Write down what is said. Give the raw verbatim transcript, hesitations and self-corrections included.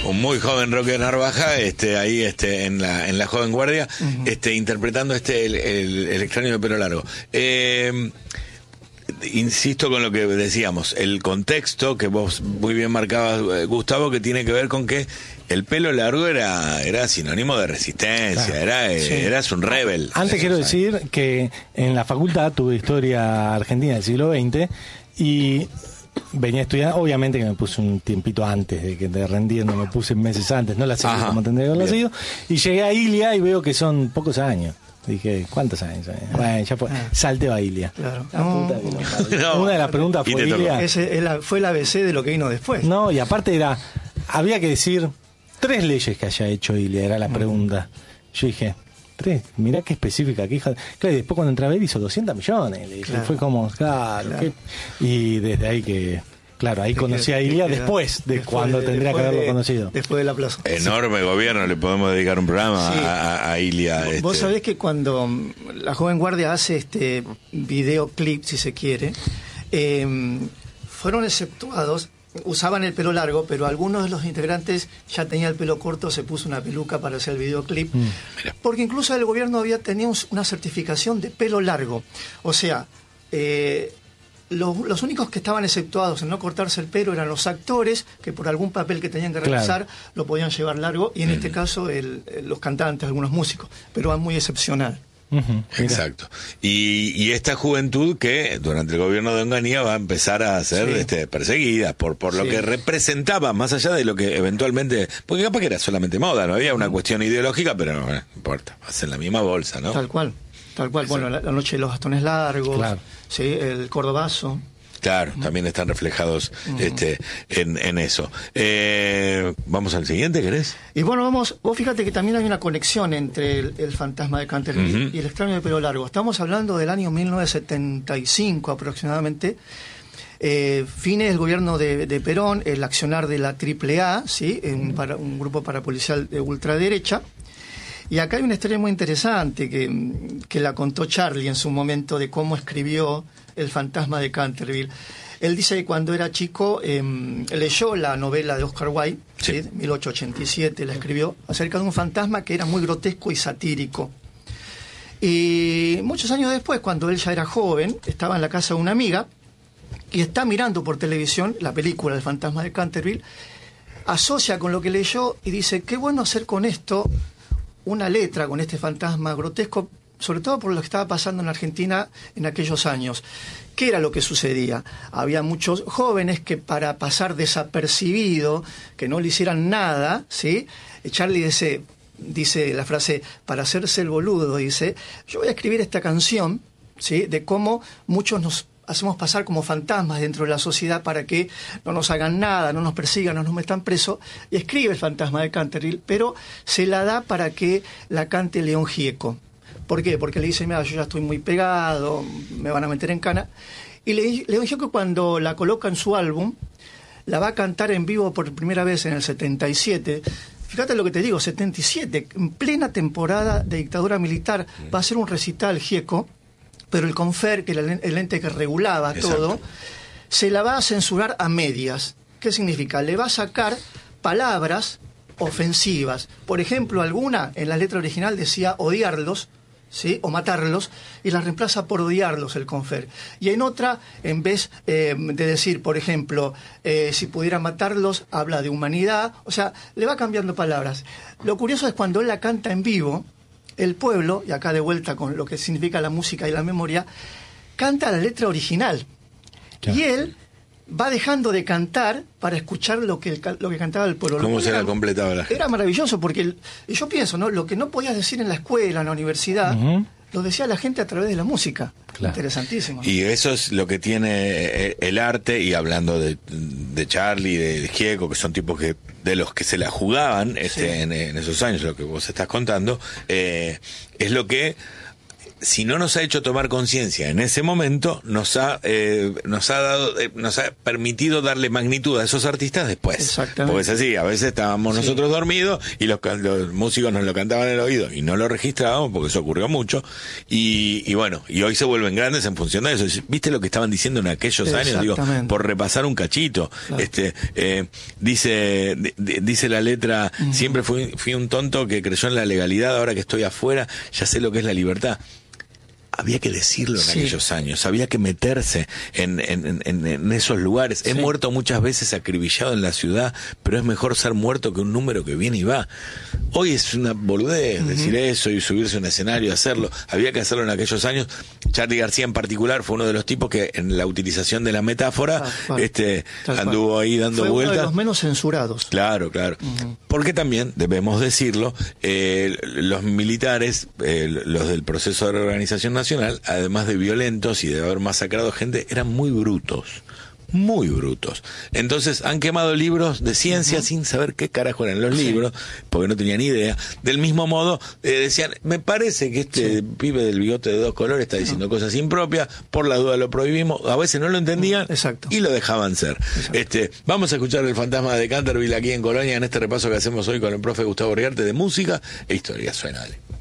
un muy joven Roque Narvaja, este, ahí este, en la en la joven guardia, uh-huh. este, interpretando este el, el, el extraño de pelo largo. Eh, insisto con lo que decíamos, el contexto que vos muy bien marcabas, Gustavo, que tiene que ver con que el pelo largo era era sinónimo de resistencia, claro. era sí. eras un rebel. Antes quiero decir que en la facultad tuve historia argentina del siglo veinte y venía estudiando, obviamente que me puse un tiempito antes de que de rendiendo, me puse meses antes, no la sé cómo tendría que haberlo sido, y llegué a Ilia y veo que son pocos años. Dije, ¿cuántos años? Bueno, ya fue. Salteo a Ilia. Claro. La no. puta que no, no. Una de las preguntas fue Ilia. Ese fue el A B C de lo que vino después. No, y aparte era, había que decir tres leyes que haya hecho Ilia, era la pregunta. Yo dije, tres, mirá qué específica, qué hija. Claro, y después cuando entré a ver hizo doscientos millones. Le dije, claro. Fue como, claro, claro. ¿Qué? Y desde ahí que... Claro, ahí conocí a Ilia después de después cuando de, tendría que haberlo de, conocido. Después de la plaza. Enorme sí. Gobierno, le podemos dedicar un programa sí. a, a Ilia. Vos este. sabés que cuando la joven guardia hace este videoclip, si se quiere, eh, fueron exceptuados, usaban el pelo largo, pero algunos de los integrantes ya tenían el pelo corto, se puso una peluca para hacer el videoclip, mm. porque incluso el gobierno había tenido una certificación de pelo largo. O sea, eh, Los, los únicos que estaban exceptuados en no cortarse el pelo eran los actores, que por algún papel que tenían que realizar claro. lo podían llevar largo, y en mm. este caso el, el, los cantantes, algunos músicos, pero es muy excepcional. Uh-huh. Exacto. Y, y esta juventud que durante el gobierno de Onganía va a empezar a ser sí. este, perseguida por, por lo sí. que representaba, más allá de lo que eventualmente, porque capaz que era solamente moda, no había una cuestión ideológica, pero no, no importa, hacen la misma bolsa, ¿no? Tal cual. Tal cual, bueno, la, la noche de los bastones largos, claro. sí, el cordobazo. Claro, uh-huh. también están reflejados uh-huh. este, en, en eso. Eh, ¿Vamos al siguiente, querés? Y bueno, vamos, vos fíjate que también hay una conexión entre el, el fantasma de Canterville uh-huh. y el extraño de pelo largo. Estamos hablando del año mil novecientos setenta y cinco aproximadamente. Eh, fines del gobierno de, de Perón, el accionar de la triple A, ¿sí? un, para, un grupo parapolicial de ultraderecha. Y acá hay una historia muy interesante que, que la contó Charlie en su momento de cómo escribió El fantasma de Canterville. Él dice que cuando era chico eh, leyó la novela de Oscar Wilde, sí. ¿sí? mil ochocientos ochenta y siete la escribió, acerca de un fantasma que era muy grotesco y satírico. Y muchos años después, cuando él ya era joven, estaba en la casa de una amiga y está mirando por televisión la película El fantasma de Canterville, asocia con lo que leyó y dice, qué bueno hacer con esto una letra con este fantasma grotesco, sobre todo por lo que estaba pasando en Argentina en aquellos años. ¿Qué era lo que sucedía? Había muchos jóvenes que para pasar desapercibido, que no le hicieran nada, ¿sí? Charlie dice, dice la frase, para hacerse el boludo, dice, yo voy a escribir esta canción, ¿sí? De cómo muchos nos hacemos pasar como fantasmas dentro de la sociedad para que no nos hagan nada, no nos persigan, no nos metan preso, y escribe El fantasma de Canterville, pero se la da para que la cante León Gieco. ¿Por qué? Porque le dice, mira, yo ya estoy muy pegado, me van a meter en cana, y Le, León Gieco cuando la coloca en su álbum, la va a cantar en vivo por primera vez en el setenta y siete. Fíjate lo que te digo, setenta y siete, en plena temporada de dictadura militar, va a hacer un recital Gieco, pero el Confer, que era el ente que regulaba Exacto. todo, se la va a censurar a medias. ¿Qué significa? Le va a sacar palabras ofensivas. Por ejemplo, alguna en la letra original decía odiarlos, ¿sí? O matarlos, y la reemplaza por odiarlos el Confer. Y en otra, en vez eh, de decir, por ejemplo, eh, si pudiera matarlos, habla de humanidad. O sea, le va cambiando palabras. Lo curioso es cuando él la canta en vivo, el pueblo, y acá de vuelta con lo que significa la música y la memoria, canta la letra original. Claro. Y él va dejando de cantar para escuchar lo que, el, lo que cantaba el pueblo. ¿Cómo se la completaba la gente? Era maravilloso, porque el, yo pienso, ¿no? Lo que no podías decir en la escuela, en la universidad, uh-huh. lo decía la gente a través de la música. Claro. Interesantísimo. Y eso es lo que tiene el arte, y hablando de, de Charlie, de Gieco, que son tipos que de los que se la jugaban este, sí. en, en esos años, lo que vos estás contando, eh, es lo que si no nos ha hecho tomar conciencia en ese momento, nos ha eh, nos ha dado eh, nos ha permitido darle magnitud a esos artistas después. Exactamente. Porque es así, a veces estábamos sí. nosotros dormidos y los, los músicos nos lo cantaban en el oído y no lo registrábamos, porque eso ocurrió mucho, y, y bueno, y hoy se vuelven grandes en función de eso. ¿Viste lo que estaban diciendo en aquellos años? Digo, por repasar un cachito. Claro. Este eh, dice d- dice la letra, uh-huh. siempre fui, fui un tonto que creyó en la legalidad, ahora que estoy afuera ya sé lo que es la libertad. Había que decirlo en sí. aquellos años, había que meterse en, en, en, en esos lugares. Sí. He muerto muchas veces acribillado en la ciudad, pero es mejor ser muerto que un número que viene y va. Hoy es una boludez uh-huh. decir eso y subirse a un escenario y hacerlo. Había que hacerlo en aquellos años. Charly García en particular fue uno de los tipos que en la utilización de la metáfora ah, vale. este Tal anduvo cual. ahí dando fue vueltas. Uno de los menos censurados. Claro, claro. Uh-huh. Porque también, debemos decirlo, eh, los militares, eh, los del proceso de reorganización nacional, además de violentos y de haber masacrado gente, eran muy brutos, muy brutos. Entonces han quemado libros de ciencia uh-huh. sin saber qué carajo eran los sí. libros, porque no tenían idea. Del mismo modo, eh, decían, me parece que este sí. pibe del bigote de dos colores está diciendo uh-huh. cosas impropias, por la duda lo prohibimos. A veces no lo entendían uh-huh. y lo dejaban ser. Este, vamos a escuchar El Fantasma de Canterville aquí en Colonia, en este repaso que hacemos hoy con el profe Gustavo Riarte de música e historia. Suena, dale.